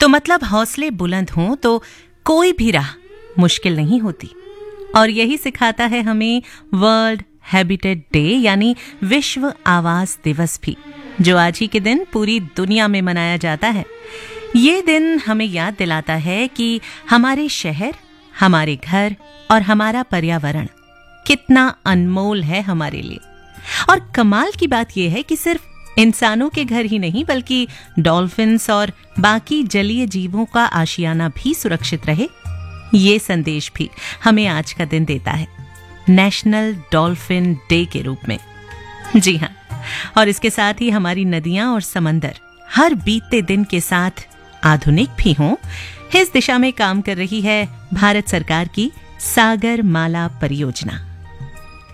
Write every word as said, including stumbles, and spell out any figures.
तो मतलब हौसले बुलंद हों तो कोई भी राह मुश्किल नहीं होती। और यही सिखाता है हमें वर्ल्ड हैबिटेट डे यानी विश्व आवास दिवस भी, जो आज ही के दिन पूरी दुनिया में मनाया जाता है। ये दिन हमें याद दिलाता है कि हमारे शहर, हमारे घर और हमारा पर्यावरण कितना अनमोल है हमारे लिए। और कमाल की बात यह है कि सिर्फ इंसानों के घर ही नहीं बल्कि डॉल्फिन्स और बाकी जलीय जीवों का आशियाना भी सुरक्षित रहे, ये संदेश भी हमें आज का दिन देता है नेशनल डॉल्फिन डे के रूप में। जी हाँ, और इसके साथ ही हमारी नदियां और समंदर हर बीतते दिन के साथ आधुनिक भी हों, इस दिशा में काम कर रही है भारत सरकार की सागर माला परियोजना।